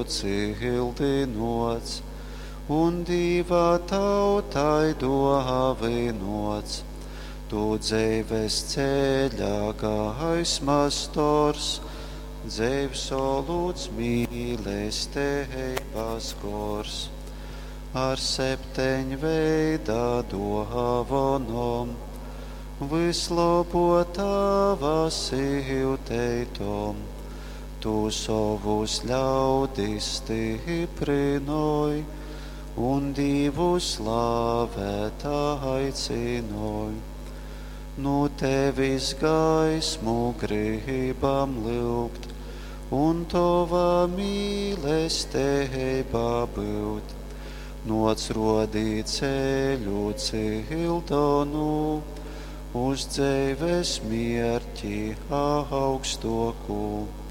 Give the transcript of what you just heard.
cildinots, un Dieva tautai dāvinots. Tu dzīves ceļā gaismas stors, dzīvsolūts mīlestības gors. Ar septeņveida dāvanom, vislabotava silteitom, tu savus ļaudis stiprinoji, un Dievu slavēt aicinoji. Nu tevis gaismu gribam lūgt, un tova mīlestība būt. Noc rodī ceļu cildonu, uz dzīves mierķi augstoku.